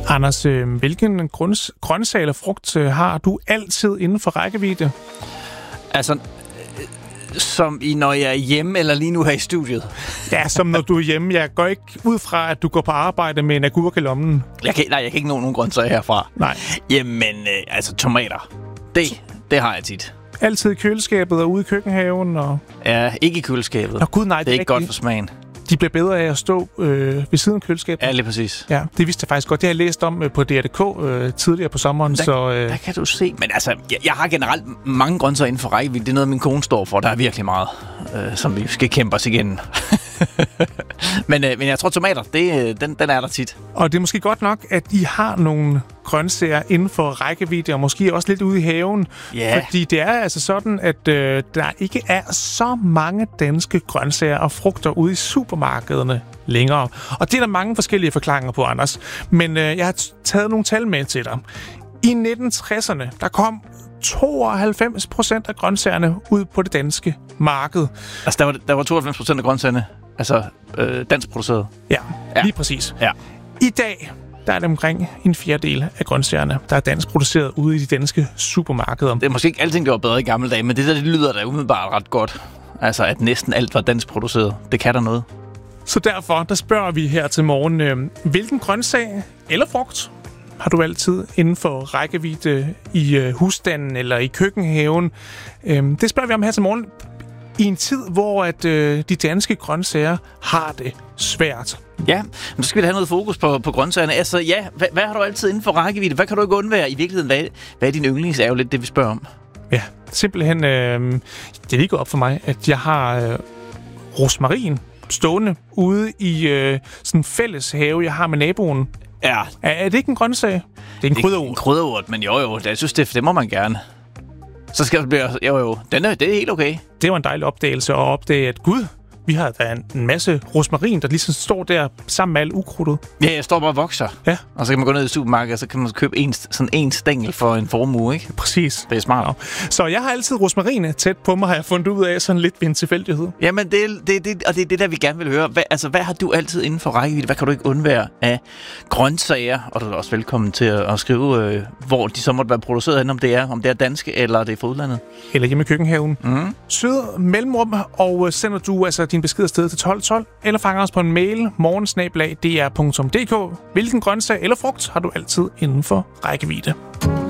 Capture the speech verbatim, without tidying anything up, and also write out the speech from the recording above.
Anders, øh, hvilken grøns- grøntsag eller frugt øh, har du altid inden for rækkevidde? Altså, øh, som i når jeg er hjemme, eller lige nu her i studiet? Ja, som når du er hjemme. Jeg går ikke ud fra, at du går på arbejde med en agurk i lommen. Jeg kan, nej, jeg kan ikke nå nogen grøntsager herfra. Nej. Jamen, øh, altså tomater. Det, det har jeg tit. Altid i køleskabet og ude i køkkenhaven. Og... Ja, ikke i køleskabet. Nå gud, nej. Det er ikke ikke godt for smagen. De bliver bedre af at stå øh, ved siden af køleskabet. Ja, lige præcis. Ja, det vidste jeg faktisk godt. Det har jeg læst om øh, på D R punktum d k øh, tidligere på sommeren. Der, så, øh... der kan du se. Men altså, jeg, jeg har generelt mange grøntsager inden for rækkevidde. Det er noget, min kone står for. Der er virkelig meget, øh, som vi skal kæmpe os igen. men, øh, men jeg tror, tomater, det, den, den er der tit. Og det er måske godt nok, at I har nogle grøntsager inden for rækkevidde, og måske også lidt ude i haven. Yeah. Fordi det er altså sådan, at øh, der ikke er så mange danske grøntsager og frugter ude i supermarkederne længere. Og det er der mange forskellige forklaringer på, Anders. Men øh, jeg har taget nogle tal med til dig. I nitten tresserne, der kom tooghalvfems procent af grøntsagerne ud på det danske marked. Altså, der var, der var tooghalvfems procent af grøntsagerne, altså øh, dansk produceret. Ja, ja, lige præcis. Ja. I dag, der er det omkring en fjerdedel af grøntsagerne, der er dansk produceret ude i de danske supermarkeder. Det er måske ikke alting, der var bedre i gamle dage, men det der det lyder da umiddelbart ret godt. Altså, at næsten alt var dansk produceret. Det kan der noget. Så derfor, der spørger vi her til morgen, øh, hvilken grøntsag eller frugt har du altid inden for rækkevidde i øh, husstanden eller i køkkenhaven? Øh, det spørger vi om her til morgen i en tid, hvor at, øh, de danske grøntsager har det svært. Ja, men så skal vi da have noget fokus på, på grøntsagerne. Altså ja, hvad, hvad har du altid inden for rækkevidde? Hvad kan du ikke undvære? I virkeligheden, hvad, hvad er din yndlings? Er jo lidt det, vi spørger om. Ja, simpelthen, øh, det er lige gået op for mig, at jeg har øh, rosmarin stående ude i øh, sådan en fælles have, jeg har med naboen. Ja. Er, er det ikke en grøntsag? Det er en krydderurt. En krydderurt, men jo jo, jeg synes, det, det må man gerne. Så skal det blive, jo jo, den er, det er helt okay. Det var en dejlig opdagelse at opdage, at gud, vi har da en, en masse rosmarin, der ligesom står der sammen med alt ukrudtet. Ja, jeg står bare og vokser. Ja. Og så kan man gå ned i supermarkedet, og så kan man købe en, sådan en stængel for en formue, ikke? Præcis. Det er smart. Ja. Så jeg har altid rosmarin tæt på mig, har jeg fundet ud af, sådan lidt ved en tilfældighed. Jamen, det, det, det, og det er det, der vi gerne vil høre. Hvad, altså, hvad har du altid inden for rækkevidde? Hvad kan du ikke undvære af grøntsager? Og du er også velkommen til at, at skrive, øh, hvor de så måtte være produceret hen, om det er, om det er danske, eller det er fra udlandet. Eller hjemme i køkkenhaven. Mm. Sød mellemrum, og sender du altså din besked afsted til tolv tolv, eller fanger os på en mail, morgensnabel-a punktum d k. Hvilken grøntsag eller frugt har du altid inden for rækkevidde?